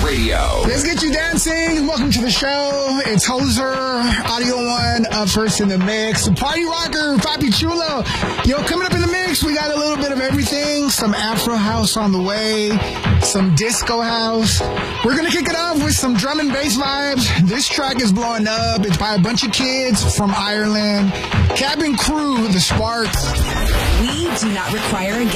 Radio. Let's get you dancing. Welcome to the show. It's Hoser, Audio One, up first in the mix. Party rocker, Papi Chulo. Yo, coming up in the mix, we got a little bit of everything. Some Afro house on the way. Some disco house. We're going to kick it off with some drum and bass vibes. This track is blowing up. It's by a bunch of kids from Ireland. Cabin Crew, The Sparks. We do not require a